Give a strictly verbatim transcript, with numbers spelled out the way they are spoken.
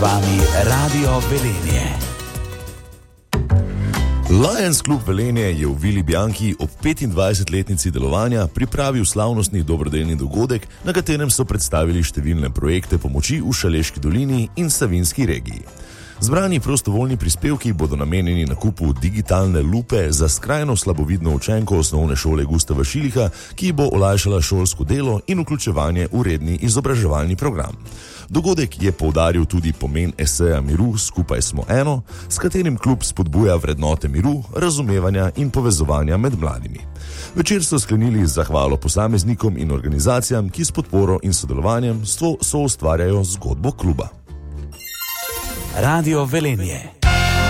Vami Radio Velenje. Lions Club Velenje je v Vili Bianchi ob petindvajsetletnici delovanja pripravil slavnostni dobrodelni dogodek, na katerem so predstavili številne projekte pomoči v Šaleški dolini in Savinjski regiji. Zbrani prostovoljni prispevki bodo namenjeni nakupu digitalne lupe za skrajno slabovidno učenko osnovne šole Gustava Šiliha, ki bo olajšala šolsko delo in vključevanje v redni izobraževalni program. Dogodek je poudaril tudi pomen eseja miru Skupaj smo eno, s katerim klub spodbuja vrednote miru, razumevanja in povezovanja med mladimi. Večer so sklenili z zahvalo posameznikom in organizacijam, ki s podporo in sodelovanjem soustvarjajo zgodbo kluba. Radio Velenje.